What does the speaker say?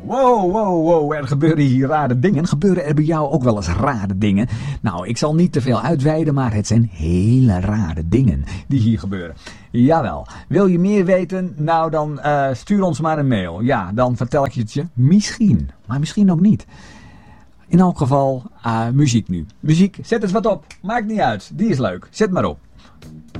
Wow, er gebeuren hier rare dingen. Gebeuren er bij jou ook wel eens rare dingen? Nou, ik zal niet te veel uitweiden, maar het zijn hele rare dingen die hier gebeuren. Jawel. Wil je meer weten? Nou, dan stuur ons maar een mail. Ja, dan vertel ik het je. Misschien, maar misschien ook niet. In elk geval, muziek nu. Muziek, zet eens wat op. Maakt niet uit. Die is leuk. Zet maar op.